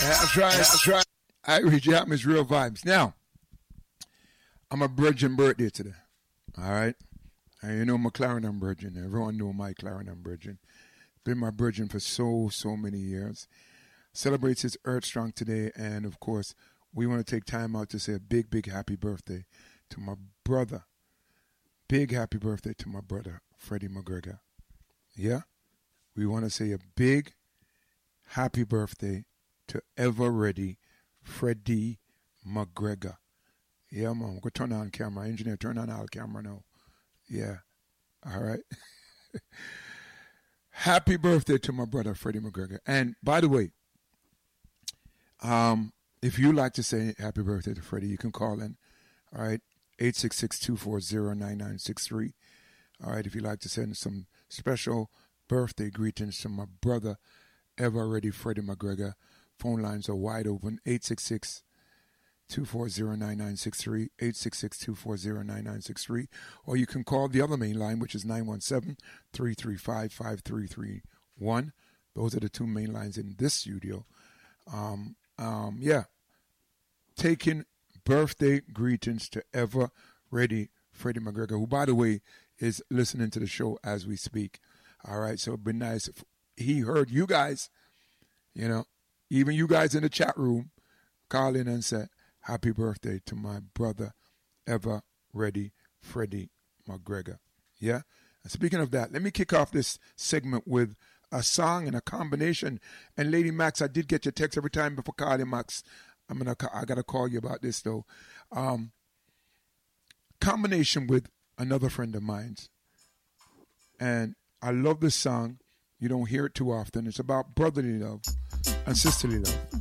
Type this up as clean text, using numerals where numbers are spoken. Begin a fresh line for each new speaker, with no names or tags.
That's right. That's right. Irish Jam is real vibes. Now, I'm a Virgin birthday today. All right? And you know my Clarendon Virgin. Everyone know my Clarendon Virgin. Been my Virgin for so many years. Celebrates his Earth Strong today. And, of course, we want to take time out to say a big happy birthday to my brother. Big happy birthday to my brother, Freddie McGregor. Yeah? We want to say a big happy birthday to ever ready Freddie McGregor. Yeah, man. Go turn on camera. Engineer, turn on our camera now. Yeah. All right. Happy birthday to my brother, Freddie McGregor. And by the way, if you like to say happy birthday to Freddie, you can call in. All right. 866-240-9963. All right. If you'd like to send some special birthday greetings to my brother, ever ready Freddie McGregor. Phone lines are wide open. 866-240-9963. 866-240-9963. Or you can call the other main line, which is 917-335-5331. Those are the two main lines in this studio. Yeah. Taking birthday greetings to ever ready Freddie McGregor, who, by the way, is listening to the show as we speak. All right. So it'd be nice if he heard you guys, you know, even you guys in the chat room, call in and say, happy birthday to my brother, ever ready Freddie McGregor. Yeah? And speaking of that, let me kick off this segment with a song and a combination. And Lady Max, I did get your text every time before calling Max. I got to call you about this, though. Combination with another friend of mine's. And I love this song. You don't hear it too often. It's about brotherly love and sisterly love.